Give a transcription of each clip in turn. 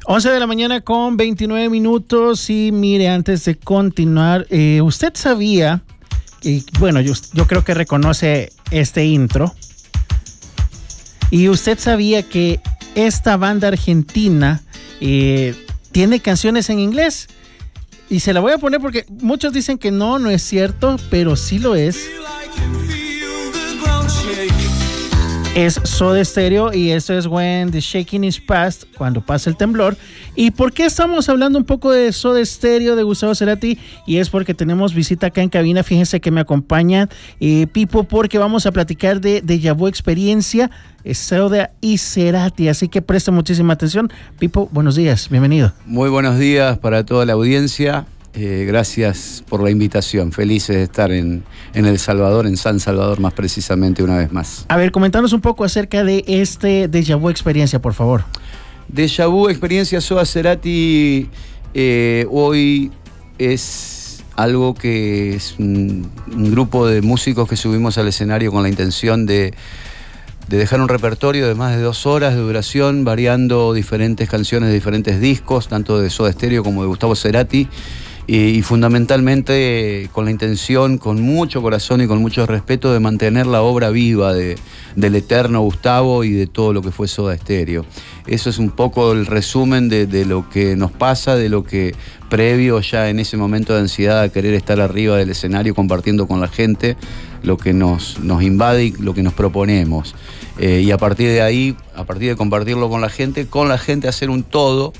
11 de la mañana con 29 minutos y mire, antes de continuar, usted sabía, y bueno, yo creo que reconoce este intro, y usted sabía que esta banda argentina tiene canciones en inglés, y se la voy a poner porque muchos dicen que no es cierto, pero sí lo es. Es Soda Stereo y esto es When the Shaking is Past, cuando pasa el temblor. ¿Y por qué estamos hablando un poco de Soda Stereo, de Gustavo Cerati? Y es porque tenemos visita acá en cabina. Fíjense que me acompaña Pipo, porque vamos a platicar de Déjà Vu Experiencia, Soda y Cerati. Así que presta muchísima atención. Pipo, buenos días, bienvenido. Muy buenos días para toda la audiencia. Gracias por la invitación. Felices de estar en El Salvador, en San Salvador más precisamente, una vez más. A ver, comentanos un poco acerca de este Déjà Vu Experiencia, por favor. Déjà Vu Experiencia Soda Cerati hoy es algo que es un grupo de músicos que subimos al escenario con la intención de dejar un repertorio de más de 2 horas de duración, variando diferentes canciones de diferentes discos, tanto de Soda Stereo como de Gustavo Cerati. Y fundamentalmente con la intención, con mucho corazón y con mucho respeto, de mantener la obra viva del eterno Gustavo y de todo lo que fue Soda Stereo. Eso es un poco el resumen de lo que nos pasa, de lo que previo ya en ese momento de ansiedad a querer estar arriba del escenario compartiendo con la gente lo que nos invade y lo que nos proponemos. Y a partir de ahí, a partir de compartirlo con la gente hacer un todo,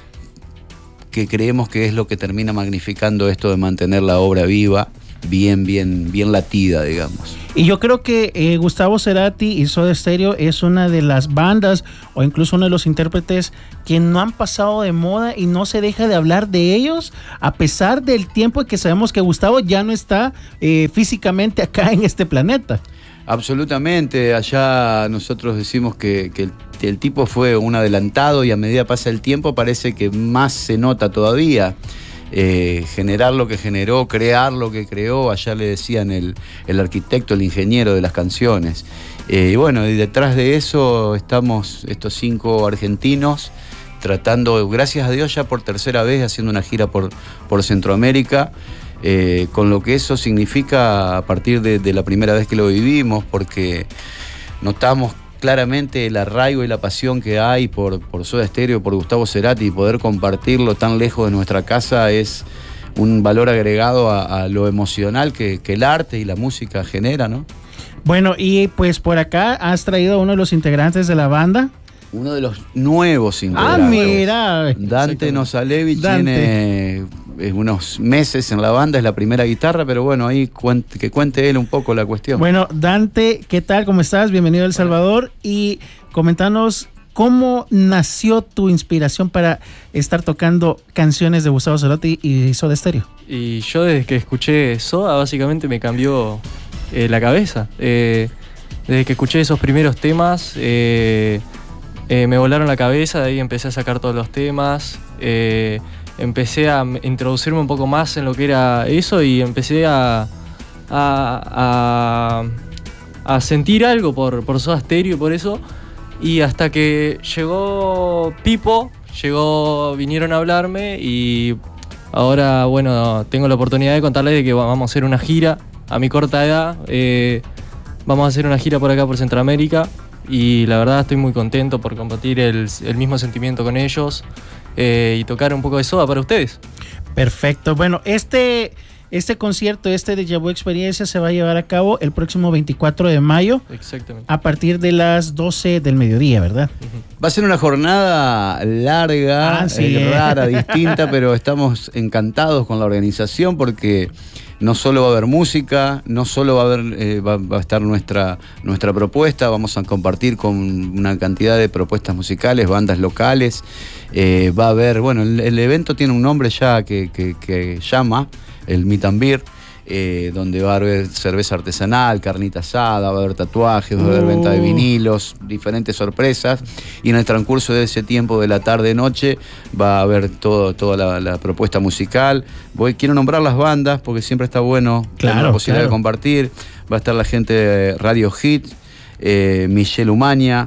que creemos que es lo que termina magnificando esto de mantener la obra viva, bien latida, digamos. Y yo creo que Gustavo Cerati y Soda Stereo es una de las bandas, o incluso uno de los intérpretes, que no han pasado de moda y no se deja de hablar de ellos, a pesar del tiempo que sabemos que Gustavo ya no está físicamente acá en este planeta. Absolutamente, allá nosotros decimos que el tipo fue un adelantado, y a medida pasa el tiempo parece que más se nota todavía. Generar lo que generó, crear lo que creó, allá le decían el arquitecto, el ingeniero de las canciones. Y bueno, y detrás de eso estamos estos 5 argentinos tratando, gracias a Dios, ya por tercera vez haciendo una gira por Centroamérica. Con lo que eso significa a partir de la primera vez que lo vivimos, porque notamos claramente el arraigo y la pasión que hay por Soda Stereo, por Gustavo Cerati, y poder compartirlo tan lejos de nuestra casa es un valor agregado a lo emocional que el arte y la música genera, ¿no? Bueno, y pues por acá has traído a uno de los integrantes de la banda. Uno de los nuevos integrantes. Ah, mira. Dante Nosalevich tiene unos meses en la banda, es la primera guitarra, pero bueno, ahí que cuente él un poco la cuestión. Bueno, Dante, ¿qué tal? ¿Cómo estás? Bienvenido a El Salvador. Y coméntanos cómo nació tu inspiración para estar tocando canciones de Gustavo Cerati y Soda Stereo. Y yo desde que escuché Soda, básicamente me cambió la cabeza. Desde que escuché esos primeros temas, me volaron la cabeza, de ahí empecé a sacar todos los temas, empecé a introducirme un poco más en lo que era eso y empecé a sentir algo por Soda Stereo y por eso. Y hasta que llegó Pipo, vinieron a hablarme y ahora, bueno, tengo la oportunidad de contarles de que vamos a hacer una gira a mi corta edad. Vamos a hacer una gira por acá, por Centroamérica. Y la verdad estoy muy contento por compartir el mismo sentimiento con ellos y tocar un poco de Soda para ustedes. Perfecto. Bueno, este concierto, de Déjà Vu Experiencia, se va a llevar a cabo el próximo 24 de mayo. Exactamente. A partir de las 12 del mediodía, ¿verdad? Va a ser una jornada larga, rara, distinta, pero estamos encantados con la organización porque no solo va a haber música, no solo va a estar nuestra propuesta, vamos a compartir con una cantidad de propuestas musicales, bandas locales. Va a haber, bueno, el evento tiene un nombre ya que llama el Meet and Beer, donde va a haber cerveza artesanal, carnita asada, va a haber tatuajes, va a haber venta de vinilos, diferentes sorpresas, y en el transcurso de ese tiempo de la tarde-noche va a haber toda la propuesta musical. Quiero nombrar las bandas porque siempre está bueno tener la posibilidad de compartir. Va a estar la gente de Radio Hit, Michelle Umaña,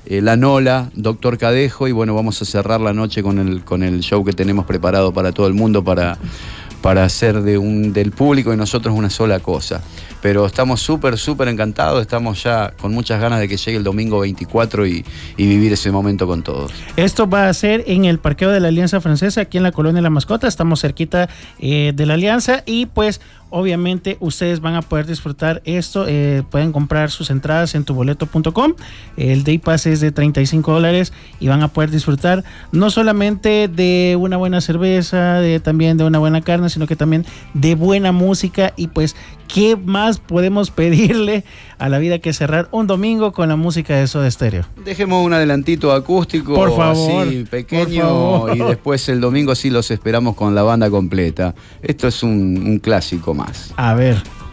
La Nola, Doctor Cadejo, y bueno, vamos a cerrar la noche con el show que tenemos preparado para todo el mundo, para hacer del público y nosotros una sola cosa. Pero estamos súper encantados, estamos ya con muchas ganas de que llegue el domingo 24 y vivir ese momento con todos. Esto va a ser en el parqueo de la Alianza Francesa, aquí en la Colonia La Mascota, estamos cerquita de la Alianza, y pues obviamente ustedes van a poder disfrutar esto. Pueden comprar sus entradas en tuboleto.com. El Day Pass es de $35 y van a poder disfrutar no solamente de una buena cerveza, también de una buena carne, sino que también de buena música. Y pues, ¿qué más podemos pedirle a la vida que cerrar un domingo con la música de Soda Stereo? Dejemos un adelantito acústico, por favor, así pequeño, por favor. Y después el domingo sí los esperamos con la banda completa. Esto es un clásico más. A ver.